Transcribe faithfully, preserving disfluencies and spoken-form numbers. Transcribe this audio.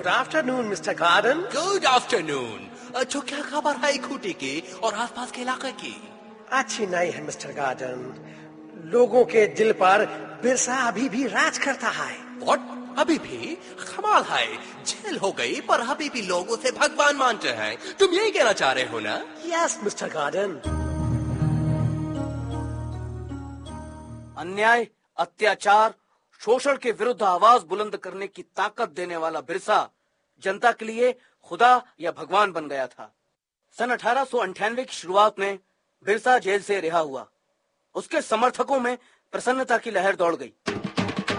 Good afternoon mister garden. Good afternoon. तो क्या खबर है खूंटी की और आसपास के इलाके की? अच्छी नहीं है मिस्टर गार्डन। लोगों के दिल पर बिरसा अभी भी राज करता है। What? अभी भी? कमाल है, जेल हो गई पर अभी भी लोग उसे भगवान मानते हैं। तुम यही कहना चाह रहे हो ना? Yes mister garden. अन्याय, अत्याचार, शोषण के विरुद्ध आवाज बुलंद करने की ताकत देने वाला बिरसा जनता के लिए खुदा या भगवान बन गया था। सन अठारह सौ अंठानवे की शुरुआत में बिरसा जेल से रिहा हुआ। उसके समर्थकों में प्रसन्नता की लहर दौड़ गई।